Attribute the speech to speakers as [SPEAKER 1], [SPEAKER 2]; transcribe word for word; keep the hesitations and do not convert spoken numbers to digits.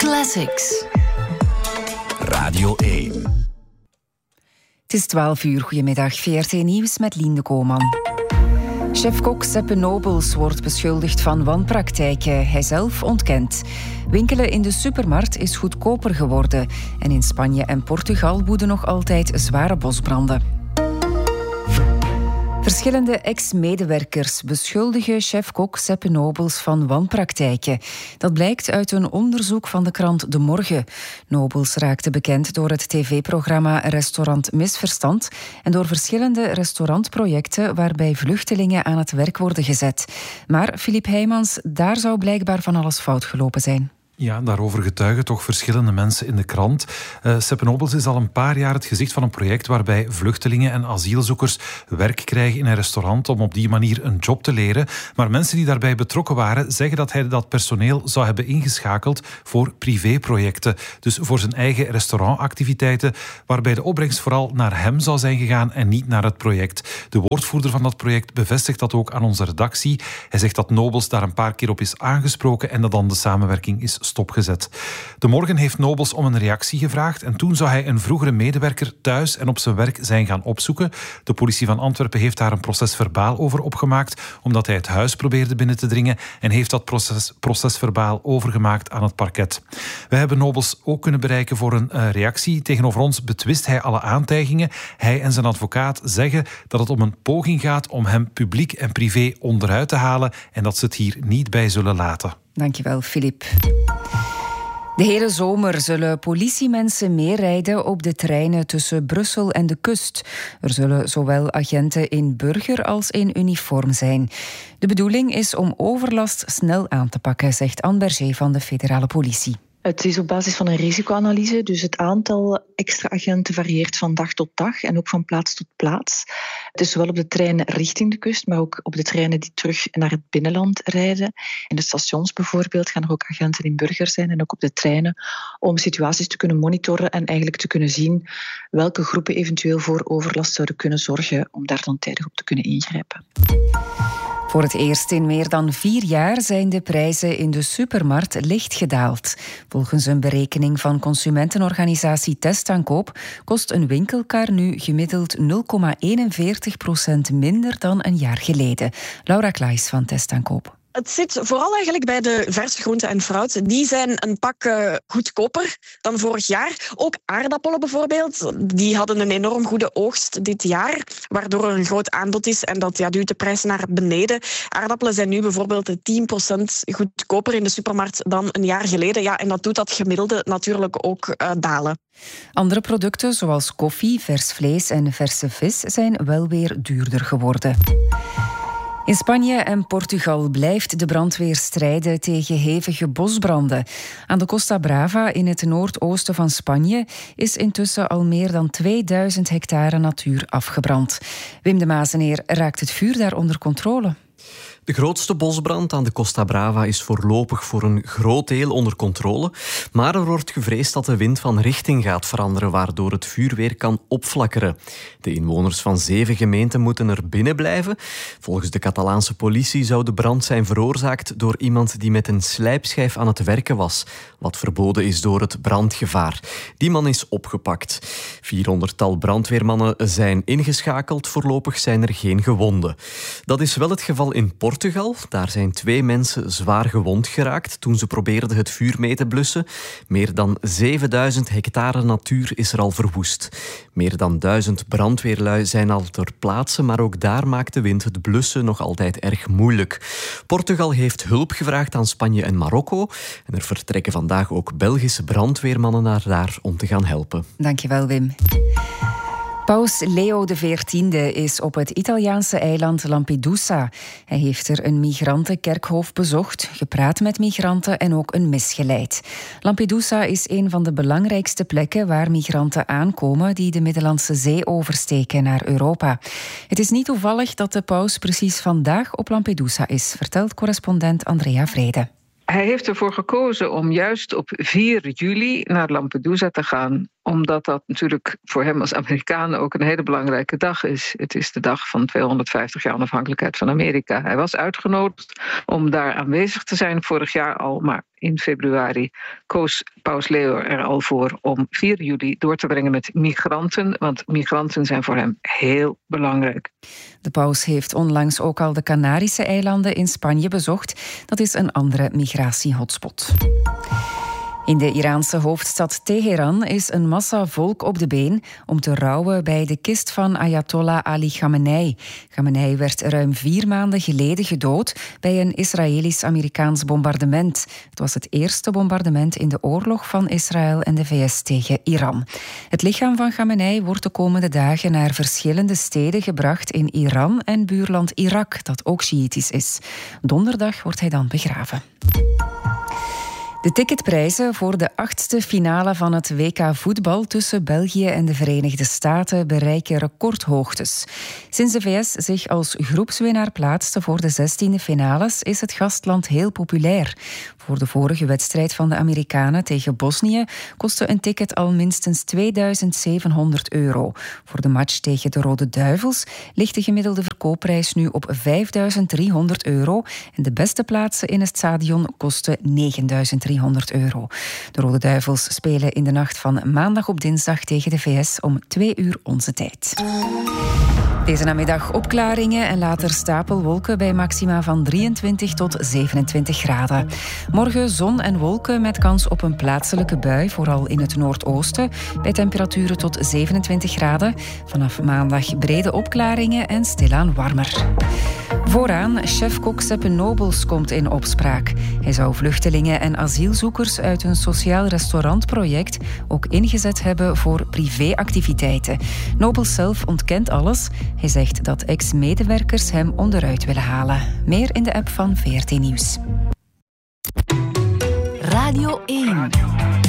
[SPEAKER 1] Classics.
[SPEAKER 2] Radio één.
[SPEAKER 3] Het is twaalf uur. Goedemiddag. V R T Nieuws met Lien de Koman. Chef-kok Seppe Nobels wordt beschuldigd van wanpraktijken. Hij zelf ontkent. Winkelen in de supermarkt is goedkoper geworden. En in Spanje en Portugal woeden nog altijd zware bosbranden. Verschillende ex-medewerkers beschuldigen chef-kok Seppe Nobels van wanpraktijken. Dat blijkt uit een onderzoek van de krant De Morgen. Nobels raakte bekend door het tv-programma Restaurant Misverstand en door verschillende restaurantprojecten waarbij vluchtelingen aan het werk worden gezet. Maar Philippe Heijmans, daar zou blijkbaar van alles fout gelopen zijn.
[SPEAKER 4] Ja, daarover getuigen toch verschillende mensen in de krant. Uh, Seppe Nobels is al een paar jaar het gezicht van een project waarbij vluchtelingen en asielzoekers werk krijgen in een restaurant om op die manier een job te leren. Maar mensen die daarbij betrokken waren zeggen dat hij dat personeel zou hebben ingeschakeld voor privéprojecten. Dus voor zijn eigen restaurantactiviteiten, waarbij de opbrengst vooral naar hem zou zijn gegaan en niet naar het project. De woordvoerder van dat project bevestigt dat ook aan onze redactie. Hij zegt dat Nobels daar een paar keer op is aangesproken en dat dan de samenwerking is stopgezet. De Morgen heeft Nobels om een reactie gevraagd en toen zou hij een vroegere medewerker thuis en op zijn werk zijn gaan opzoeken. De politie van Antwerpen heeft daar een procesverbaal over opgemaakt, omdat hij het huis probeerde binnen te dringen en heeft dat proces, procesverbaal overgemaakt aan het parket. We hebben Nobels ook kunnen bereiken voor een uh, reactie. Tegenover ons betwist hij alle aantijgingen. Hij en zijn advocaat zeggen dat het om een poging gaat om hem publiek en privé onderuit te halen en dat ze het hier niet bij zullen laten.
[SPEAKER 3] Dankjewel, Filip. De hele zomer zullen politiemensen meerijden op de treinen tussen Brussel en de kust. Er zullen zowel agenten in burger als in uniform zijn. De bedoeling is om overlast snel aan te pakken, zegt Anne Berger van de federale politie.
[SPEAKER 5] Het is op basis van een risicoanalyse, dus het aantal extra agenten varieert van dag tot dag en ook van plaats tot plaats. Het is zowel op de treinen richting de kust, maar ook op de treinen die terug naar het binnenland rijden. In de stations bijvoorbeeld gaan er ook agenten in burger zijn en ook op de treinen om situaties te kunnen monitoren en eigenlijk te kunnen zien welke groepen eventueel voor overlast zouden kunnen zorgen om daar dan tijdig op te kunnen ingrijpen.
[SPEAKER 3] Voor het eerst in meer dan vier jaar zijn de prijzen in de supermarkt licht gedaald. Volgens een berekening van consumentenorganisatie Testaankoop kost een winkelkar nu gemiddeld nul komma eenenveertig procent minder dan een jaar geleden. Laura Klaes van Testaankoop.
[SPEAKER 6] Het zit vooral eigenlijk bij de verse groenten en fruit. Die zijn een pak uh, goedkoper dan vorig jaar. Ook aardappelen bijvoorbeeld. Die hadden een enorm goede oogst dit jaar, waardoor er een groot aanbod is en dat ja, duwt de prijs naar beneden. Aardappelen zijn nu bijvoorbeeld tien procent goedkoper in de supermarkt dan een jaar geleden. Ja, en dat doet dat gemiddelde natuurlijk ook uh, dalen.
[SPEAKER 3] Andere producten zoals koffie, vers vlees en verse vis zijn wel weer duurder geworden. In Spanje en Portugal blijft de brandweer strijden tegen hevige bosbranden. Aan de Costa Brava in het noordoosten van Spanje is intussen al meer dan tweeduizend hectare natuur afgebrand. Wim de Mazeneer, raakt het vuur daar onder controle?
[SPEAKER 7] De grootste bosbrand aan de Costa Brava is voorlopig voor een groot deel onder controle. Maar er wordt gevreesd dat de wind van richting gaat veranderen, waardoor het vuur weer kan opflakkeren. De inwoners van zeven gemeenten moeten er binnen blijven. Volgens de Catalaanse politie zou de brand zijn veroorzaakt door iemand die met een slijpschijf aan het werken was, wat verboden is door het brandgevaar. Die man is opgepakt. vierhonderdtal brandweermannen zijn ingeschakeld. Voorlopig zijn er geen gewonden. Dat is wel het geval in Portugal. Daar zijn twee mensen zwaar gewond geraakt toen ze probeerden het vuur mee te blussen. Meer dan zevenduizend hectare natuur is er al verwoest. Meer dan duizend brandweerlui zijn al ter plaatse, maar ook daar maakt de wind het blussen nog altijd erg moeilijk. Portugal heeft hulp gevraagd aan Spanje en Marokko. En er vertrekken vandaag ook Belgische brandweermannen naar daar om te gaan helpen.
[SPEAKER 3] Dankjewel, Wim. Paus Leo de veertiende is op het Italiaanse eiland Lampedusa. Hij heeft er een migrantenkerkhof bezocht, gepraat met migranten en ook een mis geleid. Lampedusa is een van de belangrijkste plekken waar migranten aankomen die de Middellandse Zee oversteken naar Europa. Het is niet toevallig dat de paus precies vandaag op Lampedusa is, vertelt correspondent Andrea Vrede.
[SPEAKER 8] Hij heeft ervoor gekozen om juist op vier juli naar Lampedusa te gaan
[SPEAKER 1] omdat dat natuurlijk voor hem als Amerikaan ook een hele belangrijke dag is. Het is de dag van tweehonderdvijftig jaar onafhankelijkheid van Amerika. Hij was uitgenodigd om daar aanwezig te zijn vorig jaar al, maar in februari koos Paus Leo er al voor om vier juli door te brengen met migranten, want migranten zijn voor hem heel belangrijk.
[SPEAKER 3] De paus heeft onlangs ook al de Canarische eilanden in Spanje bezocht. Dat is een andere migratiehotspot. In de Iraanse hoofdstad Teheran is een massa volk op de been om te rouwen bij de kist van Ayatollah Ali Khamenei. Khamenei werd ruim vier maanden geleden gedood bij een Israëlisch-Amerikaans bombardement. Het was het eerste bombardement in de oorlog van Israël en de V S tegen Iran. Het lichaam van Khamenei wordt de komende dagen naar verschillende steden gebracht in Iran en buurland Irak, dat ook Sjiitisch is. Donderdag wordt hij dan begraven. De ticketprijzen voor de achtste finale van het W K voetbal tussen België en de Verenigde Staten bereiken recordhoogtes. Sinds de V S zich als groepswinnaar plaatste voor de zestiende finales is het gastland heel populair. Voor de vorige wedstrijd van de Amerikanen tegen Bosnië kostte een ticket al minstens tweeduizend zevenhonderd euro. Voor de match tegen de Rode Duivels ligt de gemiddelde verkoopprijs nu op vijfduizend driehonderd euro en de beste plaatsen in het stadion kosten negenduizend driehonderd euro. De Rode Duivels spelen in de nacht van maandag op dinsdag tegen de V S om twee uur onze tijd. Deze namiddag opklaringen en later stapelwolken bij maxima van drieëntwintig tot zevenentwintig graden. Morgen zon en wolken met kans op een plaatselijke bui, vooral in het noordoosten, bij temperaturen tot zevenentwintig graden. Vanaf maandag brede opklaringen en stilaan warmer. Vooraan, chef-kok Seppe Nobels komt in opspraak. Hij zou vluchtelingen en asielzoekers uit een sociaal restaurantproject ook ingezet hebben voor privéactiviteiten. Nobels zelf ontkent alles. Hij zegt dat ex-medewerkers hem onderuit willen halen. Meer in de app van V R T Nieuws.
[SPEAKER 2] Radio één.